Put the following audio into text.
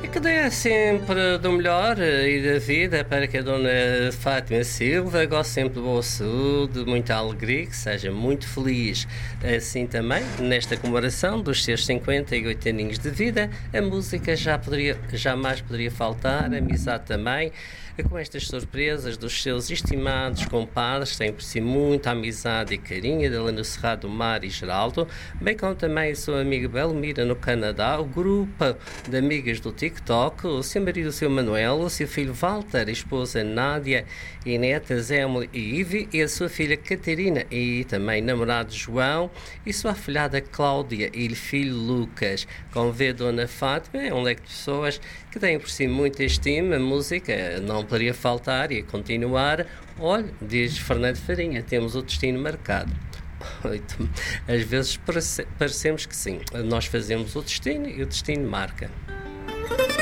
Que dê sempre do melhor e da vida para que a Dona Fátima Silva goste sempre de boa saúde, muita alegria, que seja muito feliz. Assim também, nesta comemoração dos seus 58 aninhos de vida, a música jamais poderia faltar, a amizade também, com estas surpresas dos seus estimados compadres, tem por si muita amizade e carinho, da Helena Serrado do Mar e Geraldo, bem como também a sua amiga Belmira no Canadá, o grupo de amigas do TikTok, o seu marido, o seu Manuel, o seu filho Walter, a esposa Nádia e netas Emily e Ivy, e a sua filha Catarina e também namorado João e sua afilhada Cláudia e filho Lucas. Como vê, Dona Fátima é um leque de pessoas que têm por si muita estima, a música não poderia faltar e continuar. Olha, diz Fernando Farinha, temos o destino marcado. Às vezes parecemos que sim, nós fazemos o destino e o destino marca.